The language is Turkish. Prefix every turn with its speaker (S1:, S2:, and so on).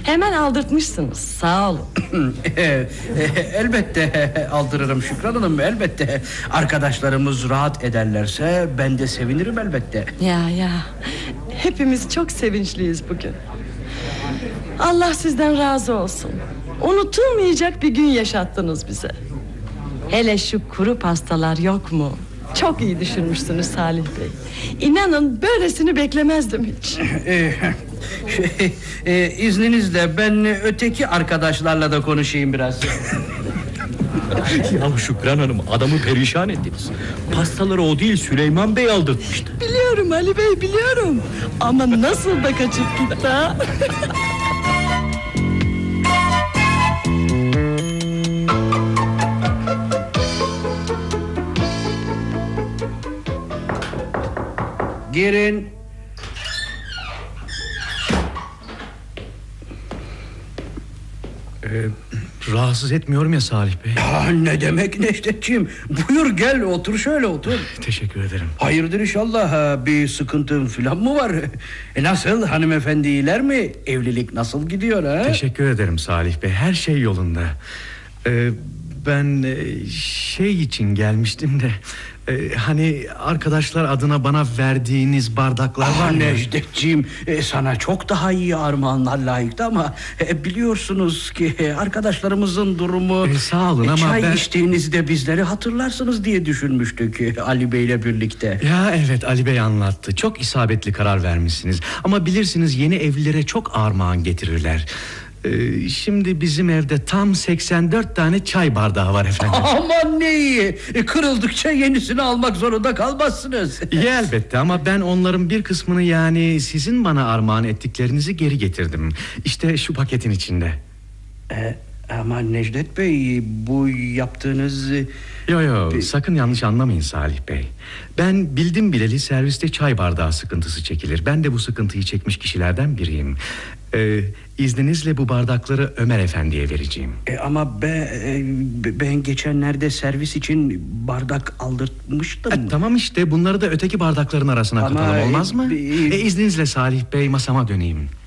S1: Hemen aldırtmışsınız, sağ olun.
S2: Elbette aldırırım Şükran Hanım, elbette. Arkadaşlarımız rahat ederlerse ben de sevinirim elbette.
S1: Ya, hepimiz çok sevinçliyiz bugün. Allah sizden razı olsun. Unutulmayacak bir gün yaşattınız bize. Hele şu kuru pastalar yok mu? Çok iyi düşünmüşsünüz Salih Bey. İnanın böylesini beklemezdim hiç.
S2: İzninizle ben öteki arkadaşlarla da konuşayım biraz.
S3: Ya Şükran Hanım, adamı perişan ettiniz. Pastaları o değil, Süleyman Bey aldırtmıştı.
S1: Biliyorum Ali Bey, biliyorum. Ama nasıl da kaçıp gitti ha?
S2: Girin.
S3: Rahatsız etmiyorum ya Salih Bey.
S2: Ne demek Necdetciğim? Buyur gel, otur şöyle, otur.
S3: Teşekkür ederim.
S2: Hayırdır inşallah, bir sıkıntın falan mı var? Nasıl, hanımefendi iyiler mi? Evlilik nasıl gidiyor ha?
S3: Teşekkür ederim Salih Bey, her şey yolunda. Ben şey için gelmiştim de... hani arkadaşlar adına bana verdiğiniz bardaklar var ya...
S2: Necdetciğim, sana çok daha iyi armağanlar layıktı ama... biliyorsunuz ki arkadaşlarımızın durumu...
S3: Sağ olun ama
S2: çay
S3: ben...
S2: içtiğinizde bizleri hatırlarsınız diye düşünmüştük Ali Bey'le birlikte.
S3: Ya evet, Ali Bey anlattı. Çok isabetli karar vermişsiniz. Ama bilirsiniz, yeni evlilere çok armağan getirirler. Şimdi bizim evde tam 84 tane çay bardağı var efendim.
S2: Aman ne iyi. Kırıldıkça yenisini almak zorunda kalmazsınız.
S3: Ya elbette, ama ben onların bir kısmını, yani sizin bana armağan ettiklerinizi geri getirdim. İşte şu paketin içinde.
S2: Ama Necdet Bey, bu yaptığınız...
S3: Yo, sakın yanlış anlamayın Salih Bey. Ben bildim bileli serviste çay bardağı sıkıntısı çekilir. Ben de bu sıkıntıyı çekmiş kişilerden biriyim. İzninizle bu bardakları Ömer Efendi'ye vereceğim.
S2: Ama ben geçenlerde servis için bardak aldırtmıştım.
S3: Tamam işte, bunları da öteki bardakların arasına katalım, olmaz mı? İzninizle Salih Bey, masama döneyim.